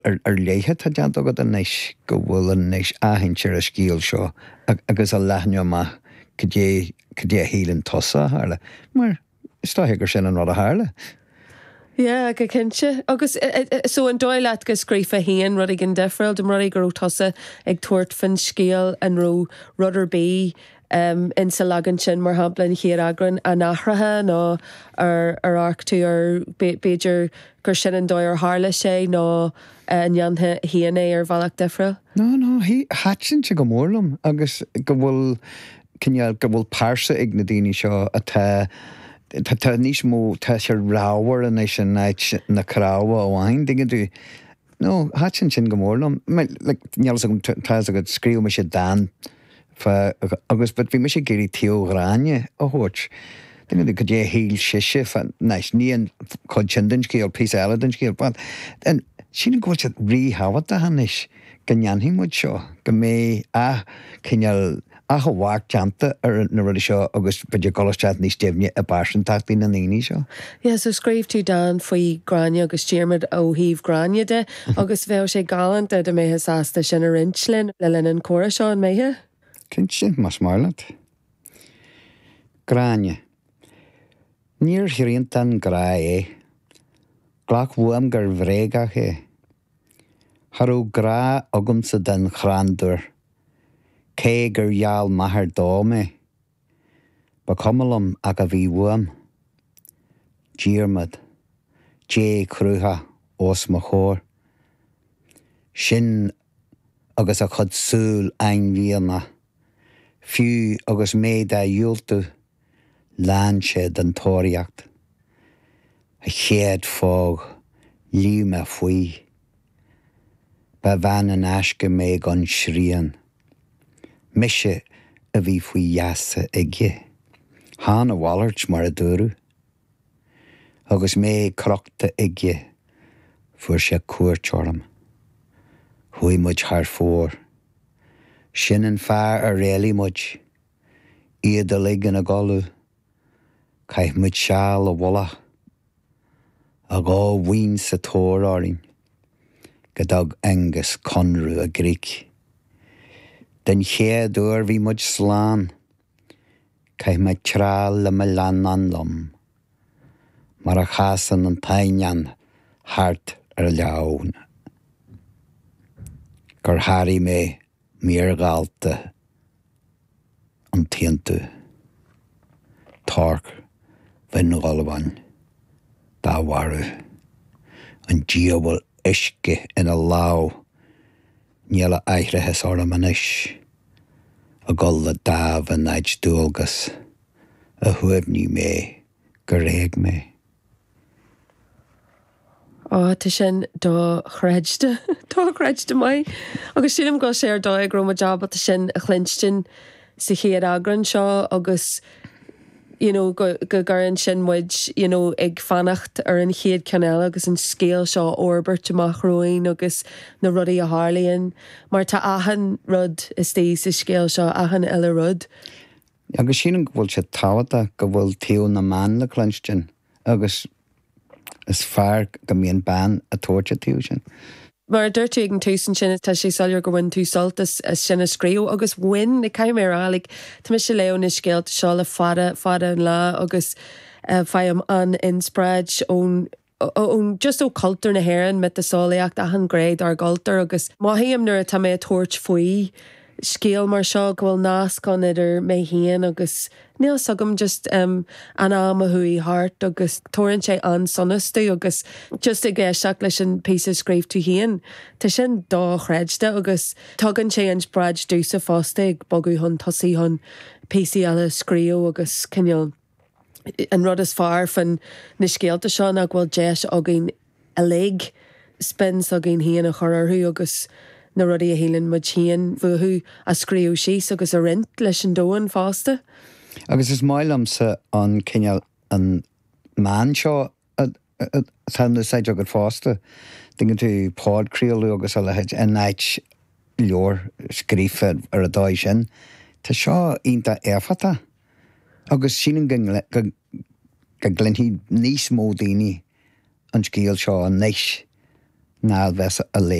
léithe tá dead agad an níis go bhfuil an níis ahinsear a scíal seo agus a leithne amach go dé hílann tosa hála. Mar is tá gur sin an rud a hála. Yeah, go cinse. Agus so an dóileat go scrífa híon rud ag an defriil, dom rud ag go tosa ag tuairt fan scéal an ró rudder bí in sa lagan sin mar haplan hir agran a nachrathe nó ar arc tú ar Beiidir gur sin an dóir hála sé nó an neanthe híana ar bhealach defriil? No, hí hatsin se go mórlam agus go bhfuil cinneal go bhfuil páirsa ag na daoine seo atá Tá níos mó tá sé ráhar an éis sin na cráha óhain dinge dú. No, hatsin sin go mórlam. Neall tá a go scríú me sé dan agus bud bhí me sé géirí tíoghráine a thuirt. Dinge dú go dé híl siise fan neis níon chud sin cíal pí eile den cíal bad. En sin go se rí hafad a hanis go neanhí muid seo go mé cinneal a go bhhaach teanta ar na rudí seo agus beidir golastead níos déimhne a barsan taachtaí na naoine seo. Yeah, so scríb tú dan faoi gráine agus tíarmad ó híomh gráine de agus bheith sé galant de méthe sásta sin a rinslin le linn córa seo an méthe? Cint sin mas marlant. Gráine. Níor hiríonn an grá Glach bhuam gur bhréagach Harú grá agamsa den chrandúr. Cé gur gheall maithar dóme. Ba cumlam ag a bhí bhuam. Díarmad. Dé crútha os mo chóir. Sin agus a chud súl ein bhíanna. Fiú agus méid a dúiltú lean sé den tóireacht. A chéad fóg líu me faoi. Ba bhean an eisce méid an srían. Mise a bhí faoi jaasa ige. Hána bhallart mar a dúrú. Agus mé crochta ige fuair sé cuairteorm. Hui muid thar fór. Sin an fear a réalaí muid. Iad a ligan a galú. Caith muid seall a bholach. A gá bhain sa tóir árin. Gadag Angus conrú a gríc. Den chéad úr bhí muid slán. Caith me trál le me lean an lom. Mar a chasan an tainean hart ar leabhn. Gur háirí mé míorgáalta an tiantú. Tarc bhain galbhain dáharu. An díobal isce ina láu. Níala aithrithes orm an is. A gol le dáb a naid dúlgas. A thuibhní mé go réag mé. Tá sin dó chreidte. Tá chreidte mai. Agus sílim go sé ar dó ag groma job tá sin a chlinstin sa chéad agran seo agus go garan sin muid ag fannacht ar an chéad canal agus an scéal seo orbert amach roiin agus na rudaí a hálíonn. Mar tá ahan rud is tí sa scéal seo ahan eile rud. Agus sin bhfuil sé táhata go bhfuil tíú na man le chlinstin agus is fear go mbíonn ban a tóirte tíú sin. Mar dúirt ag an túsan sin tá sé salir go bhain tú soltas sin a scríú agus bhain na caiim ar álaigh tá mis sé leon is scéalt seo le fada an lá agus feim an inspraid ón just ó cultúr na hhéireann mit a sálaíocht a an gréad ar galtar agus maithaíam nuair a tá mé tuairt faoi scéal mar seo go bhfuil nás gan idir mé híon agus níl sagam just an am a thuí hart agus tórann sé an sonastú agus just i gceisteach leis an pí a scríb tú híon. Tá sin dá chreidte agus tugann sé an spraid dúsa fásta ag bogu hon tosaí hon pí eile scríú agus cinneal an rud is fearr fan na scéalta seo ag bhfuil deis agin a lig spins agin híon a chorarthú agus na rudí a hélann mu tíon bhuathú a scríú síos agus a rint leis an dóin fásta. Agus is mailamsa an cinneal an man seo tá na said agad fásta. Dinge tú pád-críalú agus a lehead a náid leor scrífa ar a dáid sin. Tá seo ionta éfata. Agus sínan go glenhí níos mó daoine an scíal seo an níis ná bheits a lé